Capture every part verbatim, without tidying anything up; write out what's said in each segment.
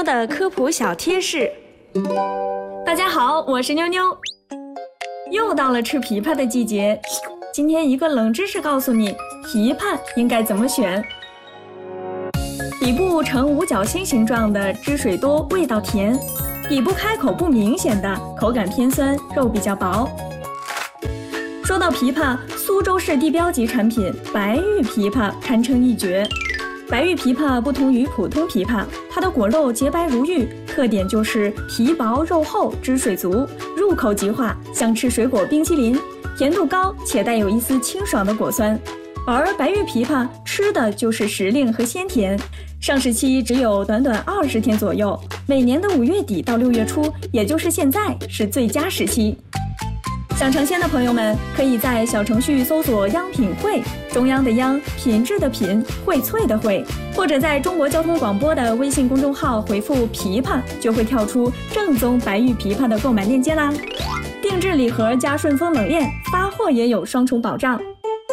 妞的科普小贴士。大家好，我是妞妞。又到了吃枇杷的季节，今天一个冷知识告诉你，枇杷应该怎么选。底部呈五角星形状的，汁水多，味道甜；底部开口不明显的，口感偏酸，肉比较薄。说到枇杷，苏州市地标级产品白玉枇杷堪称一绝。白玉枇杷不同于普通枇杷，它的果肉洁白如玉，特点就是皮薄肉厚，汁水足，入口即化，像吃水果冰淇淋，甜度高且带有一丝清爽的果酸。而白玉枇杷吃的就是时令和鲜甜，上市期只有短短二十天左右，每年的五月底到六月初，也就是现在是最佳时期。想尝鲜的朋友们，可以在小程序搜索央品汇，中央的央，品质的品，荟萃的荟，或者在中国交通广播的微信公众号回复枇杷，就会跳出正宗白玉枇杷的购买链接啦。定制礼盒加顺丰冷链，发货也有双重保障。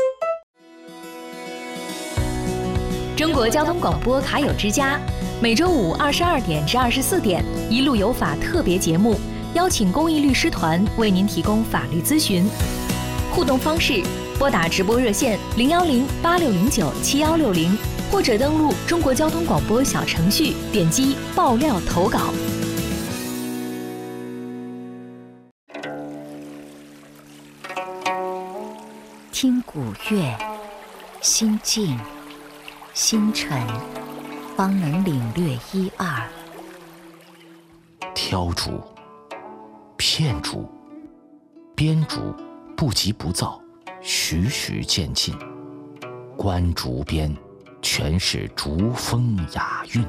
中国交通广播卡友之家，每周五二十二点至二十四点，一路有法特别节目。邀请公益律师团为您提供法律咨询。互动方式：拨打直播热线零幺零八六零九七幺六零，或者登录中国交通广播小程序，点击爆料投稿。 听古乐，心静心沉，方能领略一二。 挑竹片竹，编竹不急不躁，徐徐渐进。观竹边，全是竹风雅韵。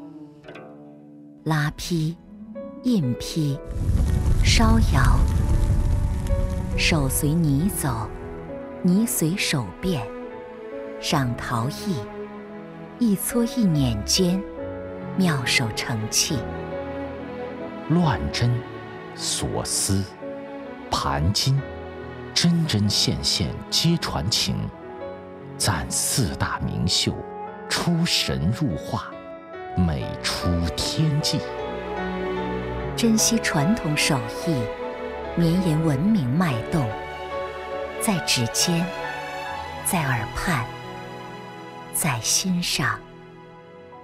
拉坯、印坯、烧窑，手随泥走，泥随手变。上陶艺，一搓一捻间，妙手成器。 乱针锁丝，盘金，针针线线皆传情。赞四大名秀，出神入化，美出天际。 珍惜传统手艺，绵延文明脉动，在指尖，在耳畔，在心上。